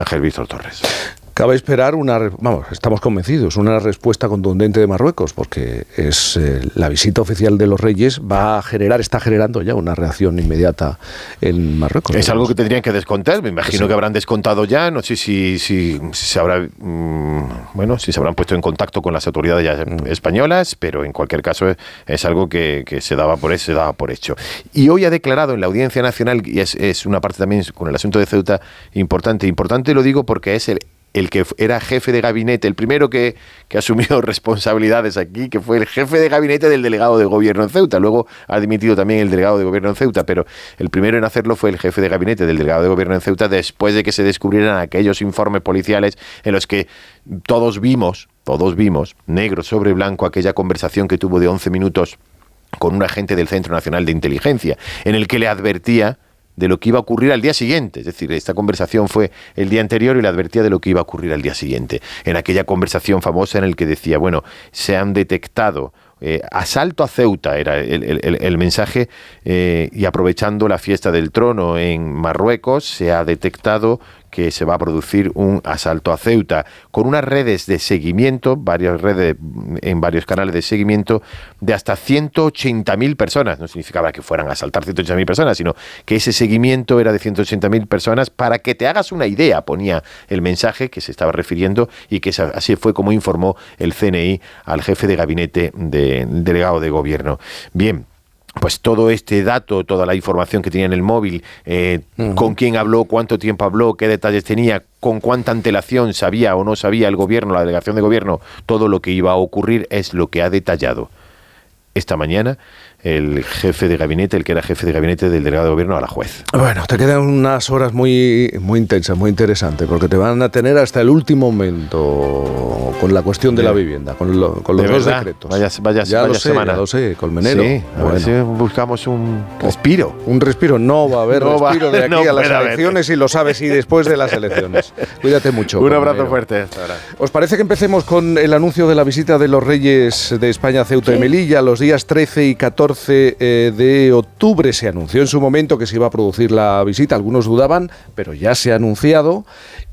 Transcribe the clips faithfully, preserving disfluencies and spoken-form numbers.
Ángel Víctor Torres. Cabe esperar una, vamos, estamos convencidos, una respuesta contundente de Marruecos, porque es eh, la visita oficial de los Reyes va a generar, está generando ya una reacción inmediata en Marruecos. Es algo que tendrían que descontar, me imagino sí. que habrán descontado ya, no sé si, si, si se habrá, mmm, bueno, si se habrán puesto en contacto con las autoridades ya mm. españolas, pero en cualquier caso es, es algo que, que se daba por se daba por hecho. Y hoy ha declarado en la Audiencia Nacional, y es, es una parte también con el asunto de Ceuta importante, importante lo digo porque es el el que era jefe de gabinete, el primero que, que asumió responsabilidades aquí, que fue el jefe de gabinete del delegado de gobierno en Ceuta. Luego ha dimitido también el delegado de gobierno en Ceuta, pero el primero en hacerlo fue el jefe de gabinete del delegado de gobierno en Ceuta después de que se descubrieran aquellos informes policiales en los que todos vimos, todos vimos, negro sobre blanco, aquella conversación que tuvo de once minutos con un agente del Centro Nacional de Inteligencia, en el que le advertía de lo que iba a ocurrir al día siguiente. Es decir, esta conversación fue el día anterior y le advertía de lo que iba a ocurrir al día siguiente. En aquella conversación famosa en el que decía, bueno, se han detectado eh, asalto a Ceuta, era el, el, el mensaje, eh, y aprovechando la fiesta del trono en Marruecos, se ha detectado que se va a producir un asalto a Ceuta, con unas redes de seguimiento, varias redes en varios canales de seguimiento, de hasta ciento ochenta mil personas. No significaba que fueran a asaltar ciento ochenta mil personas, sino que ese seguimiento era de ciento ochenta mil personas, para que te hagas una idea, ponía el mensaje que se estaba refiriendo, y que así fue como informó el C N I al jefe de gabinete del delegado de gobierno. Bien. Pues todo este dato, toda la información que tenía en el móvil, eh, uh-huh. con quién habló, cuánto tiempo habló, qué detalles tenía, con cuánta antelación sabía o no sabía el gobierno, la delegación de gobierno, todo lo que iba a ocurrir, es lo que ha detallado esta mañana el jefe de gabinete, el que era jefe de gabinete del delegado de gobierno, a la juez. Bueno, te quedan unas horas muy, muy intensas, muy interesantes, porque te van a tener hasta el último momento con la cuestión de, de la vivienda, con, lo, con los de dos verdad. decretos. Vaya, vaya, ya vaya lo sé, semana. Ya lo sé, Colmenero. Sí, a bueno. ver si buscamos un respiro. Un respiro, no va a haber no respiro va, de aquí no a las elecciones haber. Y lo sabes, y después de las elecciones. Cuídate mucho. Un Colmenero. abrazo fuerte. Hasta ahora. ¿Os parece que empecemos con el anuncio de la visita de los Reyes de España a Ceuta sí. y Melilla los días trece y catorce eh, de octubre? Se anunció en su momento que se iba a producir la visita, algunos dudaban, pero ya se ha anunciado.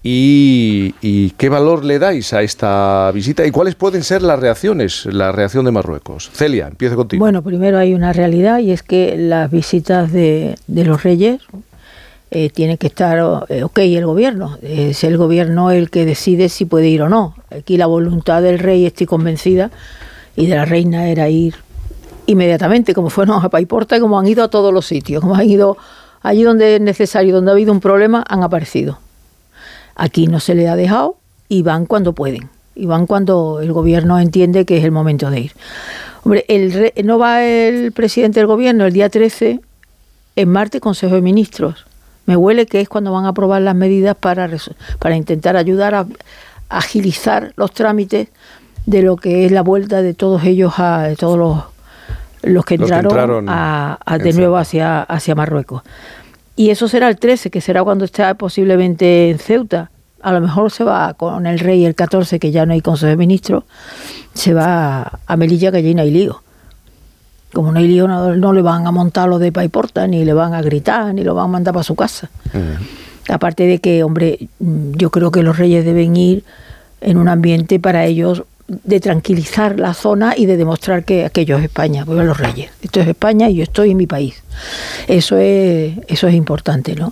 ¿Y, y qué valor le dais a esta visita? ¿Y cuáles pueden ser las reacciones, la reacción de Marruecos? Celia, empiezo contigo. Bueno, primero hay una realidad, y es que las visitas de, de los Reyes eh, tiene que estar eh, ok el gobierno. Es el gobierno el que decide si puede ir o no. Aquí la voluntad del rey, estoy convencida, y de la reina, era ir inmediatamente, como fueron a Paiporta y como han ido a todos los sitios, como han ido allí donde es necesario, donde ha habido un problema, han aparecido. Aquí no se le ha dejado y van cuando pueden, y van cuando el gobierno entiende que es el momento de ir. Hombre, el re, no va el presidente del gobierno el día trece, en martes, Consejo de Ministros. Me huele que es cuando van a aprobar las medidas para, para intentar ayudar a, a agilizar los trámites de lo que es la vuelta de todos ellos, a de todos los, los que entraron, los que entraron a, a de nuevo hacia, hacia Marruecos. Y eso será el trece, que será cuando esté posiblemente en Ceuta. A lo mejor se va con el rey el catorce, que ya no hay Consejo de Ministros, se va a Melilla, que allí no hay lío. Como no hay lío, no, no le van a montar lo de Paiporta, ni le van a gritar, ni lo van a mandar para su casa. Uh-huh. Aparte de que, hombre, yo creo que los reyes deben ir en un ambiente para ellos de tranquilizar la zona y de demostrar que aquello es España, pues los reyes. Esto es España y yo estoy en mi país. Eso es, eso es importante, ¿no?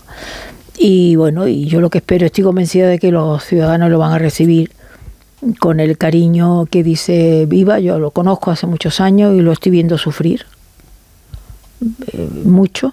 Y bueno, y yo lo que espero, estoy convencida de que los ciudadanos lo van a recibir con el cariño que dice Viva. Yo lo conozco hace muchos años y lo estoy viendo sufrir eh, mucho,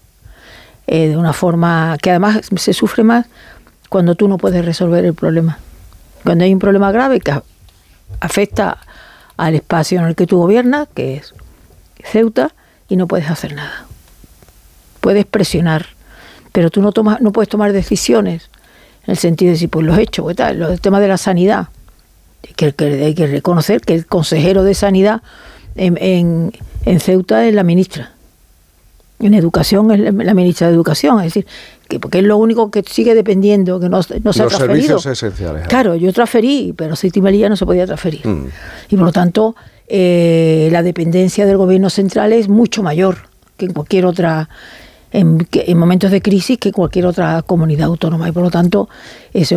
eh, de una forma que además se sufre más cuando tú no puedes resolver el problema. Cuando hay un problema grave que afecta al espacio en el que tú gobiernas, que es Ceuta, y no puedes hacer nada. Puedes presionar, pero tú no tomas, no puedes tomar decisiones en el sentido de decir, pues los he hecho, pues tal. El tema de la sanidad, que, que hay que reconocer que el consejero de sanidad en, en, en Ceuta es la ministra. En educación es la ministra de Educación, es decir, que porque es lo único que sigue dependiendo, que no, no se Los ha transferido. Servicios esenciales. ¿eh? Claro, yo transferí, pero Ceuta y Melilla no se podía transferir. Mm. Y por lo tanto, eh, la dependencia del gobierno central es mucho mayor que en cualquier otra en, en momentos de crisis que cualquier otra comunidad autónoma. Y por lo tanto, eso